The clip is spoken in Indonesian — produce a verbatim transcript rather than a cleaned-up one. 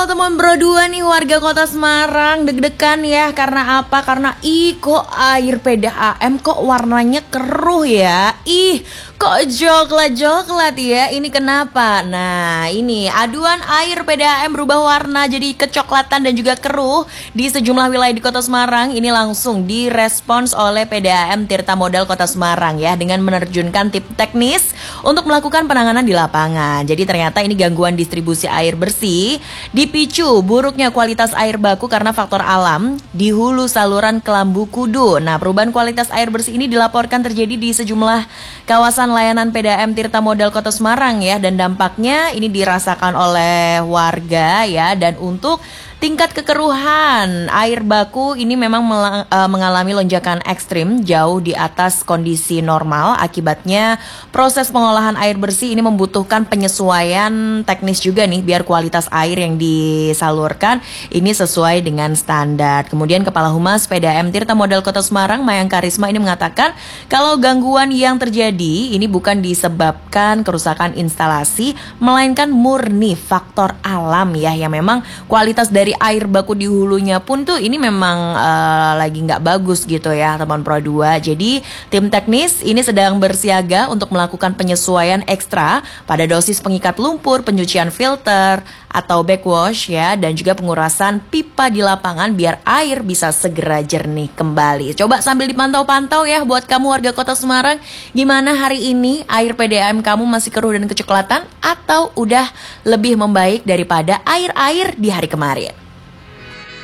Halo teman Bro dua nih warga kota Semarang. Deg-degan ya, karena apa? Karena ih kok air P D A M kok warnanya keruh ya. Ih kok coklat-coklat ya, ini kenapa? Nah ini aduan air P D A M berubah warna jadi kecoklatan dan juga keruh di sejumlah wilayah di kota Semarang. Ini langsung direspons oleh P D A M Tirta Modal Kota Semarang ya, dengan menerjunkan tim teknis untuk melakukan penanganan di lapangan. Jadi ternyata ini gangguan distribusi air bersih dipicu buruknya kualitas air baku karena faktor alam di hulu saluran Kelambu Kudu. Nah, perubahan kualitas air bersih ini dilaporkan terjadi di sejumlah kawasan layanan P D A M Tirta Modal Kota Semarang ya, dan dampaknya ini dirasakan oleh warga ya. Dan untuk tingkat kekeruhan air baku ini memang mengalami lonjakan ekstrim jauh di atas kondisi normal. Akibatnya proses pengolahan air bersih ini membutuhkan penyesuaian teknis juga nih, biar kualitas air yang disalurkan ini sesuai dengan standar. Kemudian Kepala Humas P D A M Tirta Modal Kota Semarang Mayang Karisma ini mengatakan kalau gangguan yang terjadi ini bukan disebabkan kerusakan instalasi, melainkan murni faktor alam ya, yang memang kualitas dari air baku di hulunya pun tuh ini memang uh, lagi nggak bagus gitu ya teman Pro dua. Jadi tim teknis ini sedang bersiaga untuk melakukan penyesuaian ekstra pada dosis pengikat lumpur, pencucian filter atau backwash ya, dan juga pengurasan pipa di lapangan biar air bisa segera jernih kembali. Coba sambil dipantau-pantau ya buat kamu warga kota Semarang, gimana hari ini air P D A M kamu masih keruh dan kecoklatan atau udah lebih membaik daripada air-air di hari kemarin?